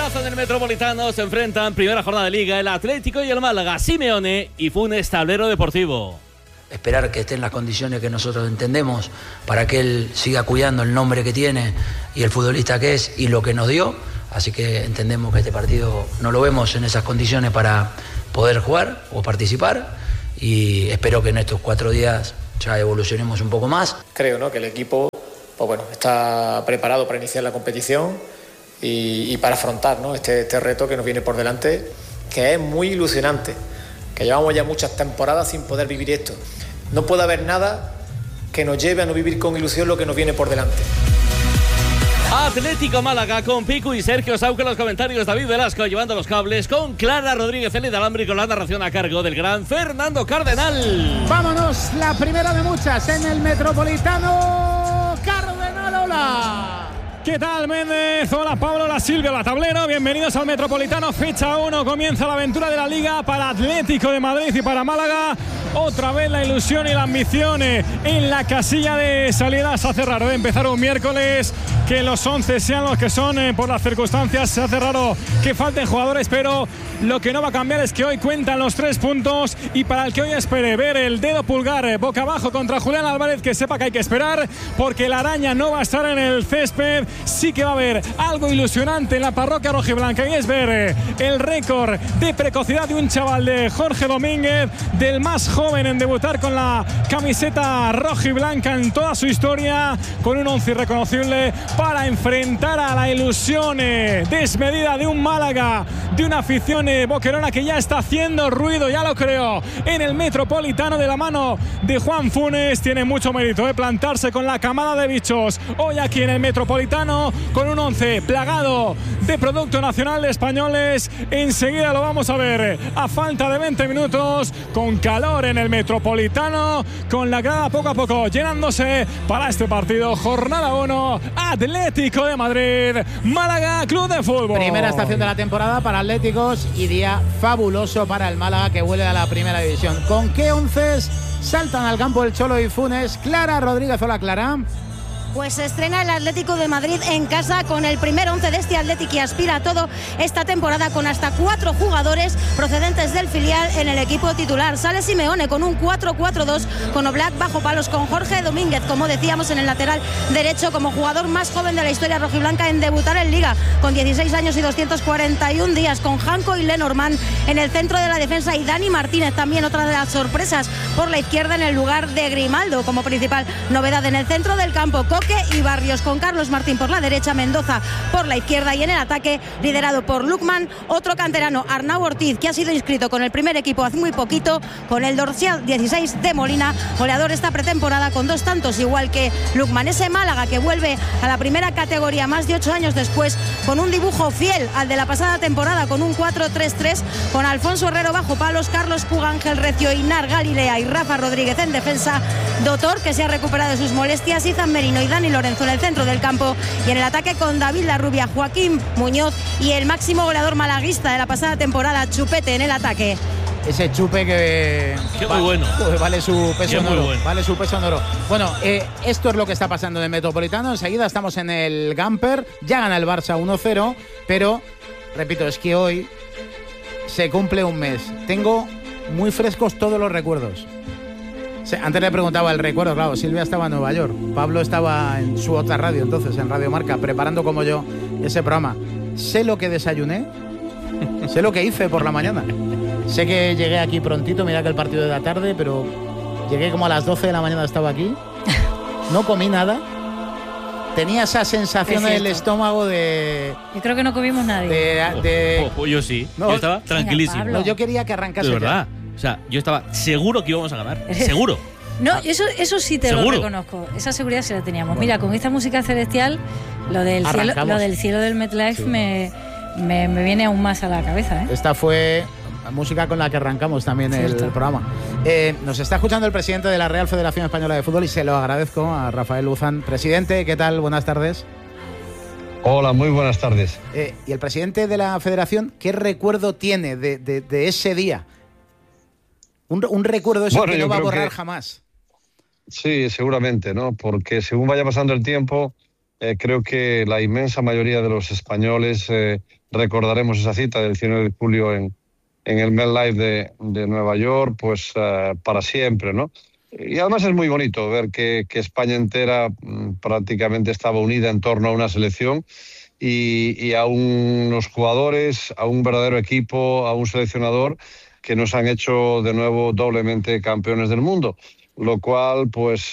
Partidazo en el Metropolitano. Se enfrentan, primera jornada de Liga, el Atlético y el Málaga. Simeone y Funes, tablero deportivo. Esperar que esté en las condiciones que nosotros entendemos para que él siga cuidando el nombre que tiene y el futbolista que es y lo que nos dio. Así que entendemos que este partido no lo vemos en esas condiciones para poder jugar o participar, y espero que en estos 4 días ya evolucionemos un poco más. Creo, ¿no?, que el equipo está preparado para iniciar la competición y para afrontar, ¿no?, este reto que nos viene por delante, que es muy ilusionante, que llevamos ya muchas temporadas sin poder vivir esto. No puede haber nada que nos lleve a no vivir con ilusión lo que nos viene por delante. Atlético Málaga con Pico y Sergio Sauque en los comentarios, David Velasco llevando los cables, con Clara Rodríguez en el alambre y con la narración a cargo del gran Fernando Cardenal. Vámonos, la primera de muchas en el Metropolitano. Cardenal, hola. ¿Qué tal, Méndez? Hola, Pablo, la Silvia, la Tablero. Bienvenidos al Metropolitano. Fecha 1. Comienza la aventura de la Liga para Atlético de Madrid y para Málaga. Otra vez la ilusión y la ambición en la casilla de salida. Se hace raro empezar un miércoles que los 11 sean los que son por las circunstancias. Se hace raro que falten jugadores, pero lo que no va a cambiar es que hoy cuentan los 3 puntos, y para el que hoy espere ver el dedo pulgar boca abajo contra Julián Álvarez, que sepa que hay que esperar, porque la araña no va a estar en el césped. Sí que va a haber algo ilusionante en la parroquia rojiblanca, y es ver el récord de precocidad de un chaval de Jorge Domínguez, del más joven en debutar con la camiseta rojiblanca en toda su historia, con un 11 irreconocible para enfrentar a la ilusión desmedida de un Málaga, de una afición boquerona que ya está haciendo ruido, ya lo creo, en el Metropolitano de la mano de Juan Funes. Tiene mucho mérito plantarse con la camada de bichos hoy aquí en el Metropolitano, con un 11 plagado de producto nacional de españoles. Enseguida lo vamos a ver a falta de 20 minutos, con calor en el Metropolitano, con la grada poco a poco llenándose para este partido. Jornada 1, Atlético de Madrid, Málaga Club de Fútbol. Primera estación de la temporada para Atléticos y día fabuloso para el Málaga, que vuelve a la primera división. ¿Con qué 11 saltan al campo el Cholo y Funes? Clara Rodríguez, hola Clara. Pues se estrena el Atlético de Madrid en casa con el primer 11 de este Atlético, que aspira a todo esta temporada, con hasta 4 jugadores procedentes del filial en el equipo titular. Sale Simeone con un 4-4-2, con Oblak bajo palos, con Jorge Domínguez, como decíamos, en el lateral derecho, como jugador más joven de la historia rojiblanca en debutar en Liga, con 16 años y 241 días, con Janko y Lenormand en el centro de la defensa, y Dani Martínez, también otra de las sorpresas, por la izquierda en el lugar de Grimaldo, como principal novedad en el centro del campo. Y Barrios, con Carlos Martín por la derecha, Mendoza por la izquierda, y en el ataque, liderado por Lukman, otro canterano, Arnau Ortiz, que ha sido inscrito con el primer equipo hace muy poquito, con el dorsal 16 de Molina, goleador esta pretemporada con 2 tantos, igual que Lukman. Ese Málaga que vuelve a la primera categoría más de 8 años después, con un dibujo fiel al de la pasada temporada, con un 4-3-3, con Alfonso Herrero bajo palos, Carlos Puga, Ángel Recio, Inar Galilea y Rafa Rodríguez en defensa, Dotor, que se ha recuperado de sus molestias, Izan Merino y Dani Lorenzo en el centro del campo, y en el ataque con David Larrubia, Joaquín Muñoz y el máximo goleador malaguista de la pasada temporada, Chupete, en el ataque. Ese Chupe que muy bueno, vale su peso en oro, bueno. vale su peso en oro. Bueno, esto es lo que está pasando en el Metropolitano. Enseguida estamos en el Gamper. Ya gana el Barça 1-0, pero repito, es que hoy se cumple un mes. Tengo muy frescos todos los recuerdos. Antes le preguntaba el recuerdo, claro, Silvia estaba en Nueva York, Pablo estaba en su otra radio, entonces en Radio Marca, preparando como yo ese programa. Sé lo que desayuné, sé lo que hice por la mañana. Sé que llegué aquí prontito, mira que el partido de la tarde, pero llegué como a las 12 de la mañana, estaba aquí. No comí nada. Tenía esa sensación en el estómago de... Yo creo que no comimos nadie. Yo sí, no, yo estaba tranquilísimo. No, yo quería que arrancase de verdad. ya. O sea, yo estaba seguro que íbamos a ganar. Seguro. No, eso sí te ¿Seguro? lo reconozco. Esa seguridad sí la teníamos. Bueno. Mira, con esta música celestial, lo del cielo del MetLife, sí, me viene aún más a la cabeza. Esta fue la música con la que arrancamos también el programa. Nos está escuchando el presidente de la Real Federación Española de Fútbol y se lo agradezco, a Rafael Luzán. Presidente, ¿qué tal? Buenas tardes. Hola, muy buenas tardes. Y el presidente de la Federación, ¿qué recuerdo tiene de ese día? Un recuerdo eso que no va a borrar jamás. Sí, seguramente, ¿no? Porque según vaya pasando el tiempo, creo que la inmensa mayoría de los españoles recordaremos esa cita del 19 de julio en el MetLife de Nueva York, pues para siempre, ¿no? Y además es muy bonito ver que España entera prácticamente estaba unida en torno a una selección y a unos jugadores, a un verdadero equipo, a un seleccionador que nos han hecho de nuevo doblemente campeones del mundo, lo cual pues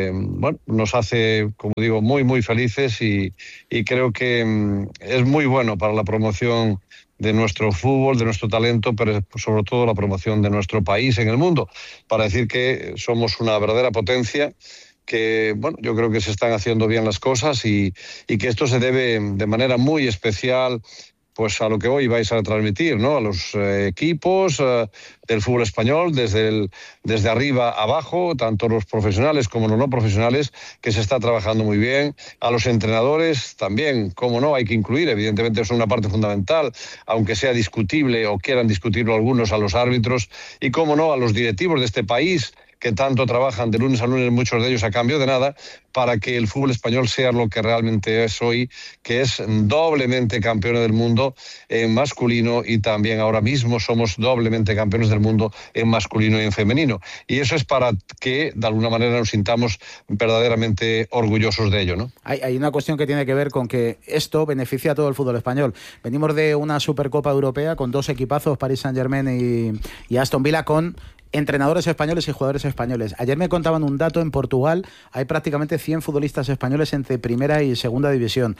nos hace, como digo, muy muy felices y creo que es muy bueno para la promoción de nuestro fútbol, de nuestro talento, pero sobre todo la promoción de nuestro país en el mundo, para decir que somos una verdadera potencia, que yo creo que se están haciendo bien las cosas y que esto se debe de manera muy especial pues a lo que hoy vais a transmitir, ¿no? A los equipos del fútbol español, desde arriba abajo, tanto los profesionales como los no profesionales, que se está trabajando muy bien. A los entrenadores también, cómo no, hay que incluir, evidentemente es una parte fundamental, aunque sea discutible o quieran discutirlo algunos, a los árbitros y cómo no, a los directivos de este país, que tanto trabajan de lunes a lunes, muchos de ellos a cambio de nada, para que el fútbol español sea lo que realmente es hoy, que es doblemente campeón del mundo en masculino y también ahora mismo somos doblemente campeones del mundo en masculino y en femenino. Y eso es para que de alguna manera nos sintamos verdaderamente orgullosos de ello, ¿no? Hay una cuestión que tiene que ver con que esto beneficia a todo el fútbol español. Venimos de una Supercopa Europea con dos equipazos, Paris Saint-Germain y Aston Villa, con entrenadores españoles y jugadores españoles. Ayer me contaban un dato: en Portugal hay prácticamente 100 futbolistas españoles entre primera y segunda división.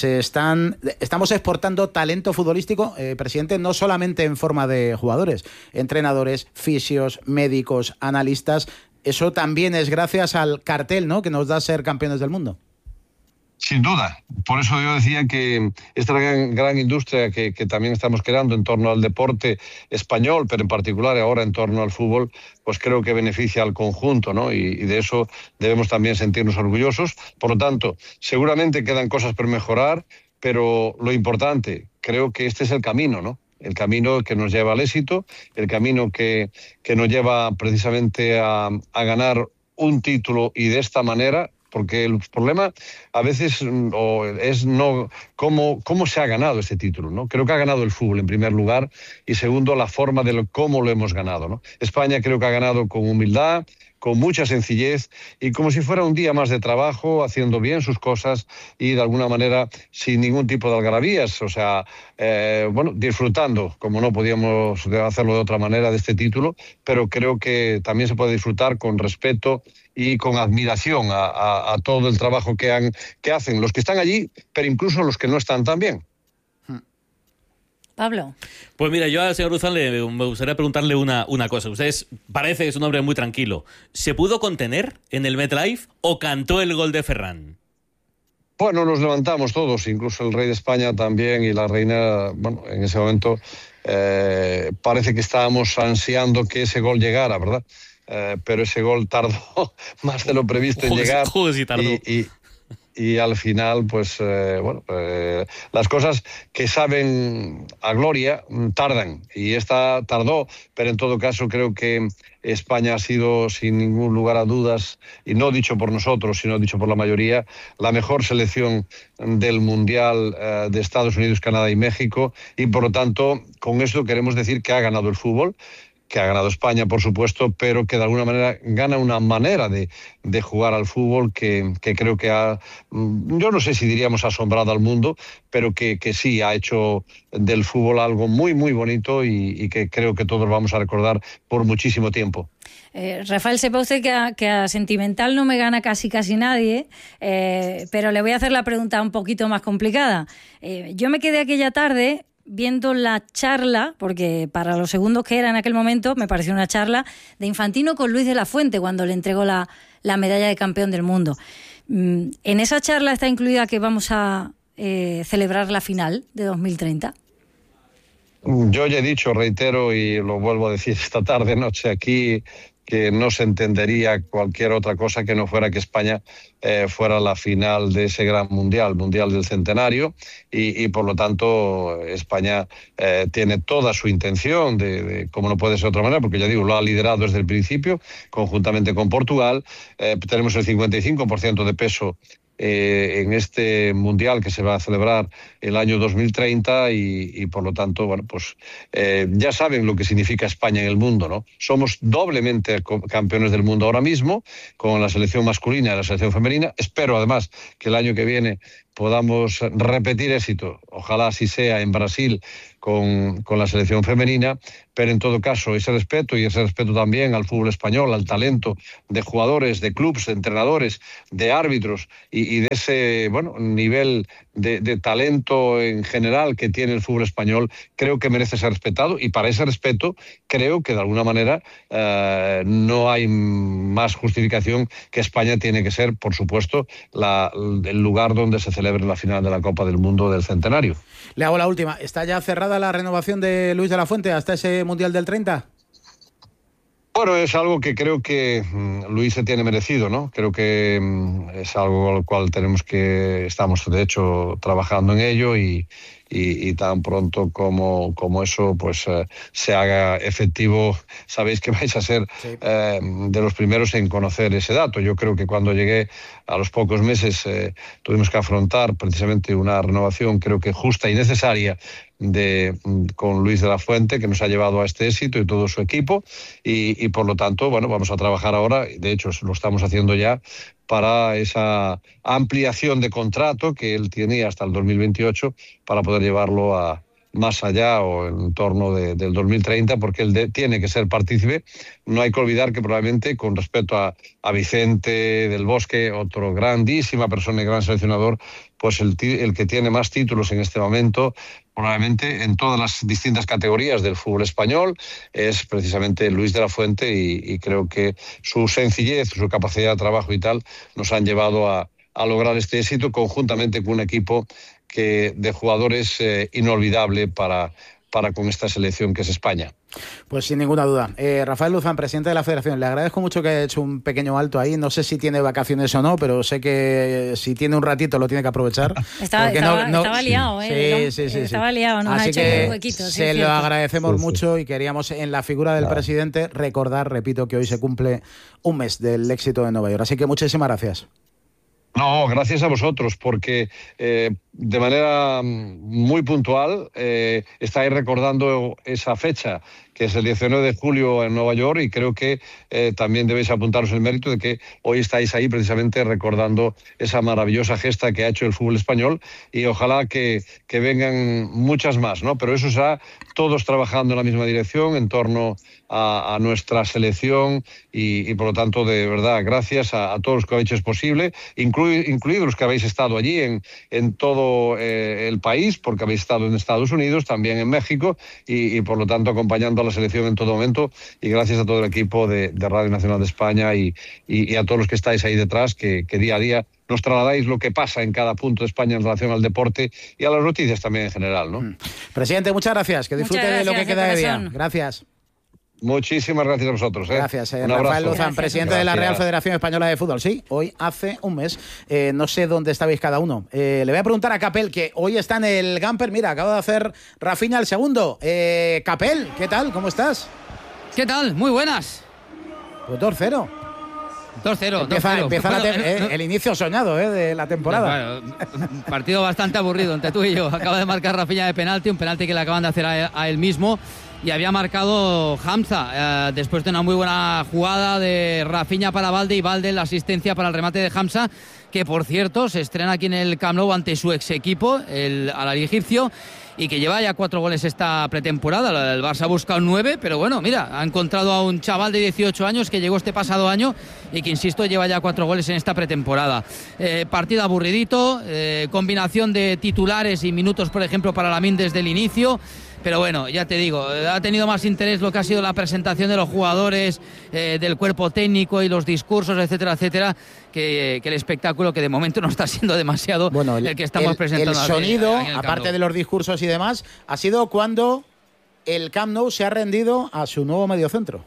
Estamos exportando talento futbolístico, presidente, no solamente en forma de jugadores, entrenadores, fisios, médicos, analistas. Eso también es gracias al cartel, ¿no?, que nos da ser campeones del mundo. Sin duda. Por eso yo decía que esta gran industria que también estamos creando en torno al deporte español, pero en particular ahora en torno al fútbol, pues creo que beneficia al conjunto, ¿no? Y de eso debemos también sentirnos orgullosos. Por lo tanto, seguramente quedan cosas por mejorar, pero lo importante, creo que este es el camino, ¿no? El camino que nos lleva al éxito, el camino que nos lleva precisamente a ganar un título y de esta manera. Porque el problema a veces es no cómo se ha ganado este título, ¿no? Creo que ha ganado el fútbol en primer lugar y segundo la forma de cómo lo hemos ganado, ¿no? España creo que ha ganado con humildad, con mucha sencillez y como si fuera un día más de trabajo, haciendo bien sus cosas y de alguna manera sin ningún tipo de algarabías, o sea, disfrutando, como no podíamos hacerlo de otra manera, de este título, pero creo que también se puede disfrutar con respeto y con admiración a todo el trabajo que hacen los que están allí, pero incluso los que no están tan bien. Pablo. Pues mira, yo al señor Ruzán me gustaría preguntarle una cosa. Usted parece que es un hombre muy tranquilo. ¿Se pudo contener en el MetLife o cantó el gol de Ferran? Bueno, nos levantamos todos, incluso el rey de España también y la reina, en ese momento parece que estábamos ansiando que ese gol llegara, ¿verdad? Pero ese gol tardó más de lo previsto en llegar. Sí tardó. Y al final, pues, las cosas que saben a gloria tardan. Y esta tardó, pero en todo caso creo que España ha sido, sin ningún lugar a dudas, y no dicho por nosotros, sino dicho por la mayoría, la mejor selección del Mundial de Estados Unidos, Canadá y México. Y por lo tanto, con esto queremos decir que ha ganado el fútbol, que ha ganado España, por supuesto, pero que de alguna manera gana una manera de jugar al fútbol que creo que yo no sé si diríamos asombrado al mundo, pero que sí ha hecho del fútbol algo muy, muy bonito y que creo que todos vamos a recordar por muchísimo tiempo. Rafael, sepa usted que a sentimental no me gana casi nadie, pero le voy a hacer la pregunta un poquito más complicada. Yo me quedé aquella tarde viendo la charla, porque para los segundos que era en aquel momento me pareció una charla de Infantino con Luis de la Fuente cuando le entregó la medalla de campeón del mundo. En esa charla está incluida que vamos a celebrar la final de 2030. Yo ya he dicho, reitero y lo vuelvo a decir esta tarde, noche aquí, que no se entendería cualquier otra cosa que no fuera que España fuera la final de ese gran mundial del centenario y por lo tanto España tiene toda su intención de como no puede ser de otra manera, porque ya digo, lo ha liderado desde el principio, conjuntamente con Portugal. Tenemos el 55% de peso en este Mundial que se va a celebrar el año 2030 y por lo tanto, bueno, pues ya saben lo que significa España en el mundo, ¿no? Somos doblemente campeones del mundo ahora mismo, con la selección masculina y la selección femenina. Espero además que el año que viene podamos repetir éxito, ojalá así sea, en Brasil con la selección femenina, pero en todo caso ese respeto también al fútbol español, al talento de jugadores, de clubes, de entrenadores, de árbitros y de ese nivel de talento en general que tiene el fútbol español, creo que merece ser respetado, y para ese respeto creo que de alguna manera no hay más justificación que España tiene que ser, por supuesto, el lugar donde se celebre la final de la Copa del Mundo del centenario. Le hago la última. ¿Está ya cerrada la renovación de Luis de la Fuente hasta ese Mundial del 30? Bueno, es algo que creo que Luis se tiene merecido, ¿no? Creo que es algo al cual estamos de hecho trabajando en ello y tan pronto como eso pues se haga efectivo, sabéis que vais a ser de los primeros en conocer ese dato. Yo creo que cuando llegué a los pocos meses tuvimos que afrontar precisamente una renovación creo que justa y necesaria con Luis de la Fuente, que nos ha llevado a este éxito y todo su equipo y por lo tanto, bueno, vamos a trabajar ahora, de hecho lo estamos haciendo ya, para esa ampliación de contrato que él tiene hasta el 2028 para poder llevarlo a más allá o en torno del 2030, porque él tiene que ser partícipe. No hay que olvidar que probablemente, con respecto a Vicente del Bosque, otro grandísima persona y gran seleccionador, pues el que tiene más títulos en este momento, probablemente en todas las distintas categorías del fútbol español, es precisamente Luis de la Fuente y creo que su sencillez, su capacidad de trabajo y tal nos han llevado a lograr este éxito conjuntamente con un equipo de jugadores inolvidable para con esta selección que es España. Pues sin ninguna duda. Rafael Luzán, presidente de la Federación, le agradezco mucho que haya hecho un pequeño alto ahí. No sé si tiene vacaciones o no, pero sé que si tiene un ratito lo tiene que aprovechar. Estaba liado, Sí. Estaba liado, no Así ha hecho que un huequito. Se lo agradecemos mucho y queríamos, en la figura del presidente, recordar, repito, que hoy se cumple un mes del éxito de Nueva York. Así que muchísimas gracias. No, gracias a vosotros, porque de manera muy puntual estáis recordando esa fecha, que es el 19 de julio en Nueva York, y creo que también debéis apuntaros el mérito de que hoy estáis ahí precisamente recordando esa maravillosa gesta que ha hecho el fútbol español, y ojalá que vengan muchas más, ¿no? Pero eso será todos trabajando en la misma dirección en torno a nuestra selección y por lo tanto, de verdad, gracias a todos los que habéis hecho posible, incluidos los que habéis estado allí en todo el país, porque habéis estado en Estados Unidos, también en México y por lo tanto acompañando a la selección en todo momento, y gracias a todo el equipo de Radio Nacional de España y a todos los que estáis ahí detrás, que día a día nos trasladáis lo que pasa en cada punto de España en relación al deporte y a las noticias también en general, ¿no? Presidente, muchas gracias, que disfrute de lo que queda de día. Gracias. Muchísimas gracias a vosotros. Gracias, Rafael Luzán, presidente de la Real Federación Española de Fútbol. Sí, hoy hace un mes. No sé dónde estabais cada uno. Le voy a preguntar a Capel, que hoy está en el Gamper. Mira, acaba de hacer Rafinha el segundo. Capel, ¿qué tal? ¿Cómo estás? ¿Qué tal? Muy buenas. Pues 2-0. 2-0. Empieza el inicio soñado de la temporada. Bueno, partido bastante aburrido entre tú y yo. Acaba de marcar Rafinha de penalti, un penalti que le acaban de hacer a él mismo. Y había marcado Hamza después de una muy buena jugada de Rafinha para Balde, y Balde la asistencia para el remate de Hamza, que por cierto se estrena aquí en el Camp Nou ante su ex equipo, el Al-Ahly egipcio, y que lleva ya 4 goles esta pretemporada. El Barça busca un 9, pero bueno, mira, ha encontrado a un chaval de 18 años que llegó este pasado año y que, insisto, lleva ya 4 goles en esta pretemporada. Partido aburridito, combinación de titulares y minutos, por ejemplo, para Lamine desde el inicio. Pero bueno, ya te digo, ha tenido más interés lo que ha sido la presentación de los jugadores, del cuerpo técnico y los discursos, etcétera, etcétera, que el espectáculo, que de momento no está siendo demasiado el que estamos presentando. El sonido, aparte de los discursos y demás, ha sido cuando el Camp Nou se ha rendido a su nuevo mediocentro.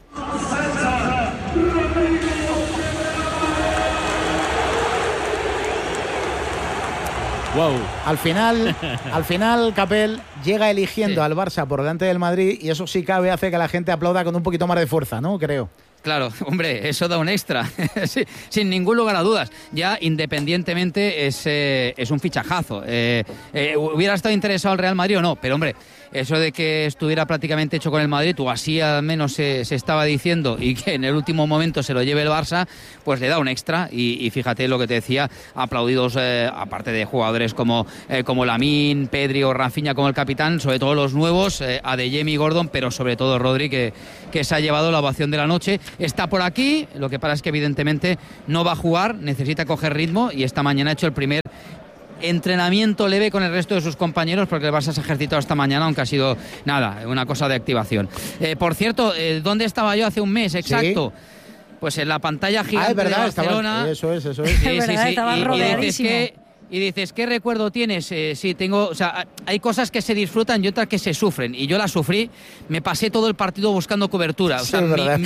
Wow. Al final, Capel llega eligiendo al Barça por delante del Madrid y eso sí cabe hace que la gente aplauda con un poquito más de fuerza, ¿no? Creo. Claro, hombre, eso da un extra, sí, sin ningún lugar a dudas. Ya independientemente es un fichajazo. ¿Hubiera estado interesado el Real Madrid o no? Pero hombre, eso de que estuviera prácticamente hecho con el Madrid, o así al menos se estaba diciendo, y que en el último momento se lo lleve el Barça, pues le da un extra. Y fíjate lo que te decía, aplaudidos, aparte de jugadores como Lamine, Pedri o Rafinha como el capitán, sobre todo los nuevos, Adeyemi y Gordon, pero sobre todo Rodri, que se ha llevado la ovación de la noche. Está por aquí, lo que pasa es que evidentemente no va a jugar, necesita coger ritmo, y esta mañana ha hecho el primer entrenamiento leve con el resto de sus compañeros, porque el Barça se ha ejercitado esta mañana, aunque ha sido nada, una cosa de activación. Por cierto, ¿dónde estaba yo hace un mes exacto? Sí. Pues en la pantalla gigante de Barcelona. Eso es. Estaba rodeadísimo. Y dices, ¿qué recuerdo tienes? Sí, tengo, o sea, hay cosas que se disfrutan y otras que se sufren. Y yo las sufrí, me pasé todo el partido buscando cobertura. O sea,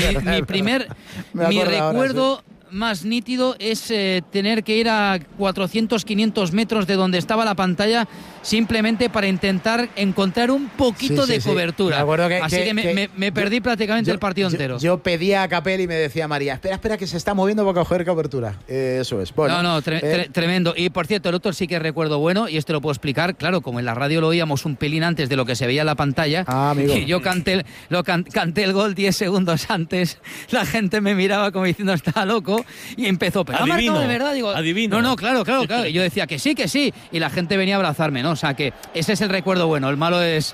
mi recuerdo más nítido es tener que ir a 400, 500 metros de donde estaba la pantalla, simplemente para intentar encontrar un poquito de cobertura. Así que me perdí prácticamente el partido entero. Yo pedía a Capel y me decía María, espera que se está moviendo para coger cobertura. Eso es. Bueno, tremendo. Y por cierto, el otro sí que recuerdo bueno, y esto lo puedo explicar, claro, como en la radio lo oíamos un pelín antes de lo que se veía en la pantalla, y yo canté el gol 10 segundos antes, la gente me miraba como diciendo, está loco, y empezó, pero ha marcado de verdad, digo, adivino. No, claro, y yo decía que sí, y la gente venía a abrazarme, ¿no? O sea que ese es el recuerdo bueno. El malo es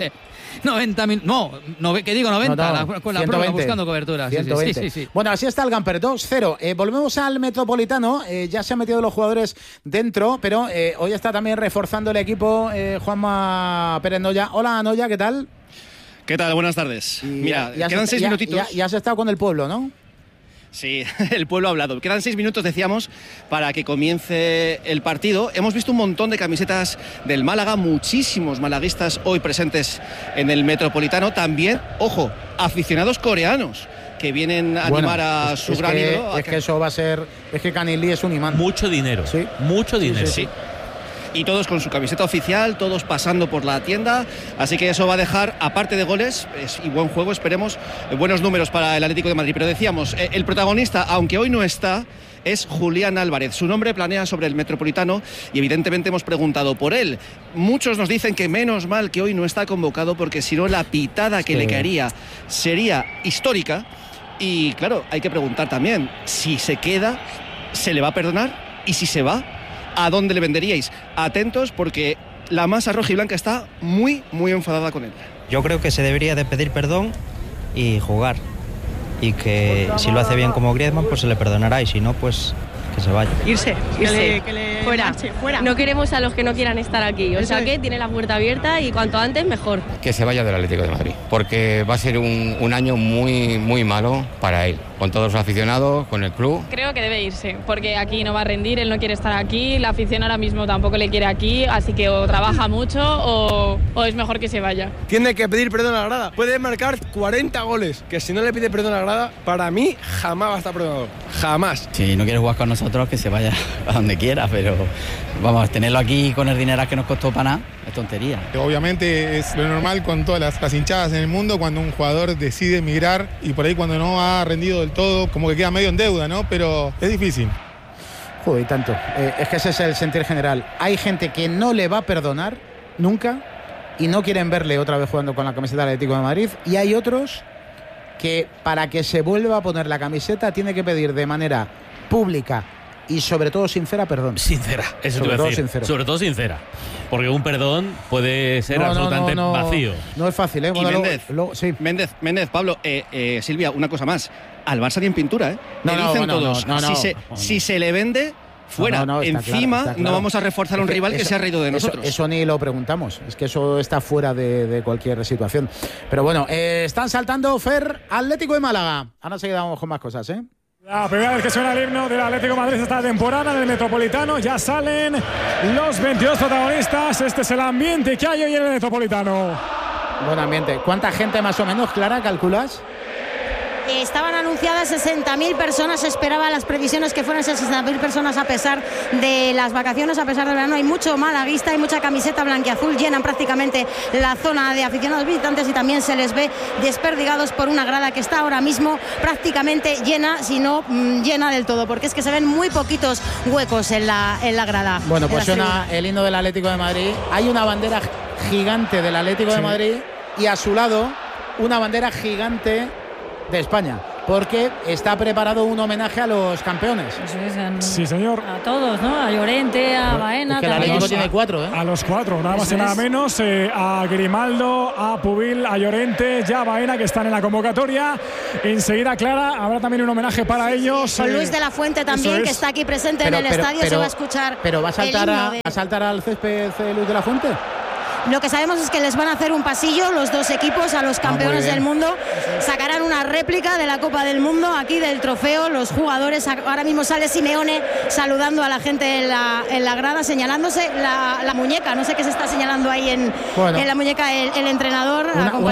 90.000, ¿qué digo? 90, con la prueba buscando cobertura. 120. Sí. Bueno, así está el Gamper, 2-0. Volvemos al Metropolitano, ya se han metido los jugadores dentro, pero hoy está también reforzando el equipo Juanma Pérez Noya. Hola, Noya, ¿qué tal? ¿Qué tal? Buenas tardes. Mira, quedan 6 minutitos. Ya has estado con el pueblo, ¿no? Sí, el pueblo ha hablado. Quedan 6 minutos, decíamos, para que comience el partido. Hemos visto un montón de camisetas del Málaga, muchísimos malaguistas hoy presentes en el Metropolitano. También, ojo, aficionados coreanos que vienen a animar a su gran ídolo. Es que eso va a ser... Es que Kang In Lee es un imán. Mucho dinero. Sí. Mucho dinero. Sí. Y todos con su camiseta oficial, todos pasando por la tienda, así que eso va a dejar, aparte de goles y buen juego, esperemos, buenos números para el Atlético de Madrid. Pero decíamos, el protagonista, aunque hoy no está, es Julián Álvarez. Su nombre planea sobre el Metropolitano y evidentemente hemos preguntado por él. Muchos nos dicen que menos mal que hoy no está convocado, porque si no la pitada que le caería sería histórica. Y claro, hay que preguntar también, si se queda, ¿se le va a perdonar? Y si se va, ¿a dónde le venderíais? Atentos, porque la masa roja y blanca está muy, muy enfadada con él. Yo creo que se debería de pedir perdón y jugar. Y que si lo hace bien como Griezmann, pues se le perdonará, y si no, pues que se vaya. Irse. Fuera. No queremos a los que no quieran estar aquí. O sea que tiene la puerta abierta y cuanto antes mejor. Que se vaya del Atlético de Madrid, porque va a ser un año muy, muy malo para él, con todos los aficionados, con el club. Creo que debe irse, porque aquí no va a rendir, él no quiere estar aquí, la afición ahora mismo tampoco le quiere aquí, así que o trabaja mucho o es mejor que se vaya. Tiene que pedir perdón a la grada. Puede marcar 40 goles, que si no le pide perdón a la grada, para mí jamás va a estar perdonado. Jamás. Si no quiere jugar con nosotros, que se vaya a donde quiera, pero vamos, tenerlo aquí con el dinero que nos costó para nada es tontería. Obviamente es lo normal con todas las hinchadas en el mundo cuando un jugador decide emigrar, y por ahí cuando no ha rendido del todo, como que queda medio en deuda, ¿no? Pero es difícil. Joder, y tanto. Es que ese es el sentir general. Hay gente que no le va a perdonar nunca y no quieren verle otra vez jugando con la camiseta del Atlético de Madrid, y hay otros que para que se vuelva a poner la camiseta tiene que pedir de manera pública y sobre todo sincera perdón. Sincera, eso te iba a decir. Sobre todo sincera. Porque un perdón puede ser absolutamente vacío. No es fácil, ¿eh? Bueno, y Méndez, Pablo, Silvia, una cosa más. Al Barça ni en pintura, ¿eh? Dicen todos, si se le vende, fuera. Encima claro. No vamos a reforzar a un rival que se ha reído de nosotros. Eso ni lo preguntamos. Es que eso está fuera de cualquier situación. Pero bueno, están saltando Fer, Atlético de Málaga. Ahora enseguida vamos con más cosas, ¿eh? La primera vez que suena el himno del Atlético de Madrid esta temporada en el Metropolitano. Ya salen los 22 protagonistas. Este es el ambiente que hay hoy en el Metropolitano. Buen ambiente. ¿Cuánta gente más o menos, Clara, calculas? estaban anunciadas 60.000 personas, se esperaba las previsiones que fueran 60.000 personas a pesar de las vacaciones, a pesar del verano. Hay mucho malaguista, hay mucha camiseta blanquiazul, llenan prácticamente la zona de aficionados visitantes y también se les ve desperdigados por una grada que está ahora mismo prácticamente llena, si no llena del todo, porque es que se ven muy poquitos huecos en la grada. Bueno, pues suena el himno del Atlético de Madrid. Hay una bandera gigante del Atlético de Madrid y a su lado una bandera gigante de España, porque está preparado un homenaje a los campeones. Sí, señor. A todos, ¿no? A Llorente, a Baena. Es que el Atlético tiene 4, ¿eh? A los 4, nada más y nada menos. A Grimaldo, a Pubil, a Llorente, ya a Baena, que están en la convocatoria. Enseguida, Clara, habrá también un homenaje para ellos. Con Luis de la Fuente también, que está aquí presente en el estadio, se va a escuchar. Pero ¿va a saltar al césped Luis de la Fuente? Lo que sabemos es que les van a hacer un pasillo los dos equipos a los campeones del mundo. Sacarán una réplica de la Copa del Mundo aquí del trofeo. Los jugadores, ahora mismo sale Simeone saludando a la gente en la grada, señalándose la muñeca. No sé qué se está señalando ahí en la muñeca el entrenador.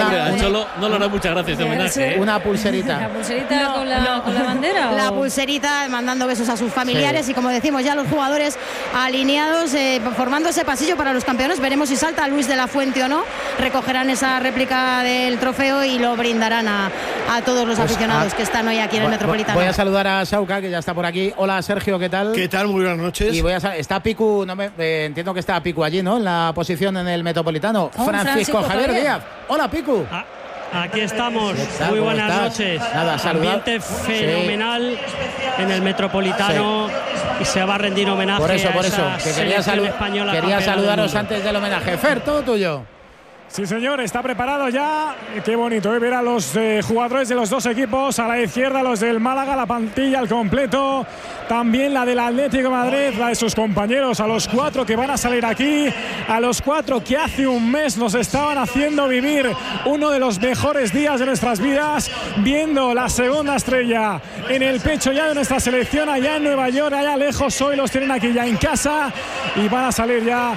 No le hará muchas gracias de homenaje. Una pulserita. ¿La pulserita con la bandera? La pulserita, mandando besos a sus familiares. Y como decimos, ya los jugadores alineados, formando ese pasillo para los campeones. Veremos si salta Luis de la Fuente o no. Recogerán esa réplica del trofeo y lo brindarán a todos los aficionados que están hoy aquí en el Metropolitano. Voy a saludar a Sauca, que ya está por aquí. Hola, Sergio, ¿qué tal? ¿Qué tal? Muy buenas noches. Y está Picu, entiendo que está Picu allí, ¿no? En la posición en el Metropolitano. Francisco Javier Díaz. Hola, Picu. Aquí estamos, muy buenas noches. Ambiente fenomenal en el Metropolitano y se va a rendir homenaje por eso, a esa que quería saludaros antes del homenaje. Fer, todo tuyo. Sí, señor, está preparado ya. Qué bonito ver a los jugadores de los dos equipos. A la izquierda los del Málaga, la plantilla al completo. También la del Atlético de Madrid, la de sus compañeros, a los 4 que van a salir aquí. A los 4 que hace un mes nos estaban haciendo vivir uno de los mejores días de nuestras vidas, viendo la segunda estrella en el pecho ya de nuestra selección allá en Nueva York, allá lejos. Hoy los tienen aquí ya en casa y van a salir ya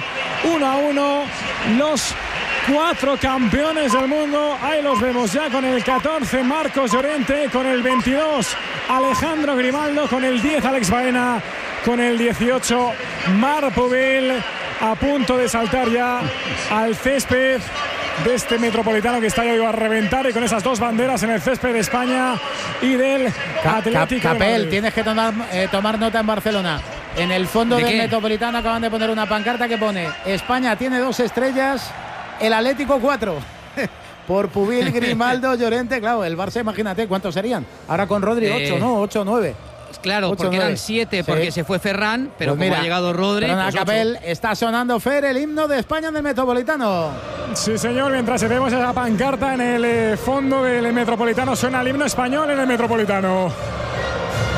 1-1 los 4 campeones del mundo. Ahí los vemos ya con el 14 Marcos Llorente, con el 22 Alejandro Grimaldo, con el 10 Alex Baena, con el 18 Marc Pubil, a punto de saltar ya al césped de este Metropolitano que está ya a reventar, y con esas dos banderas en el césped de España y del Atlético Capel, de Madrid. Tienes que tomar nota en Barcelona. En el fondo del Metropolitano acaban de poner una pancarta que pone: España tiene 2 estrellas, el Atlético 4. Por Pubil, Grimaldo, Llorente. Claro, el Barça, imagínate cuántos serían. Ahora con Rodri 8, ¿no? 8 o 9. Claro, 8, porque 9. eran 7 porque se fue Ferran, pero pues mira, como ha llegado Rodri. Pues Capel, está sonando, Fer, el himno de España en el Metropolitano. Sí, señor, mientras vemos esa pancarta en el fondo del Metropolitano, suena el himno español en el Metropolitano.